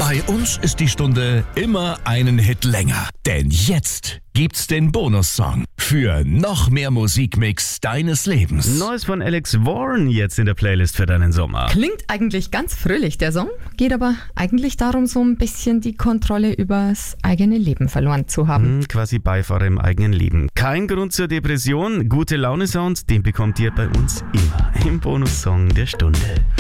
Bei uns ist die Stunde immer einen Hit länger. Denn jetzt gibt's den Bonussong für noch mehr Musikmix deines Lebens. Neues von Alex Warren jetzt in der Playlist für deinen Sommer. Klingt eigentlich ganz fröhlich, der Song. Geht aber eigentlich darum, so ein bisschen die Kontrolle übers eigene Leben verloren zu haben. Quasi Beifahrer im eigenen Leben. Kein Grund zur Depression, gute Laune-Sound, den bekommt ihr bei uns immer im Bonussong der Stunde.